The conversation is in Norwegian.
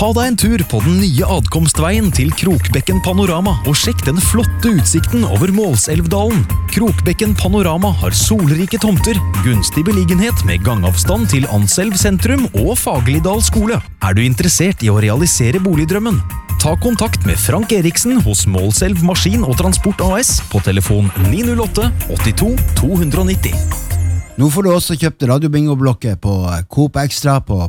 Ta deg en tur på den nye adkomstveien til Krokbekken Panorama og sjekk den flotte utsikten over Målselvdalen. Krokbekken Panorama har solrike tomter, gunstig beliggenhet med gangavstand til Anselv sentrum og Fagerlidal skole. Er du interessert i å realisere boligdrømmen? Ta kontakt med Frank Eriksen hos Målselv Maskin og Transport AS på telefon 908 82 290. Nå får du også kjøpt radiobingo-blokket på Coop Extra på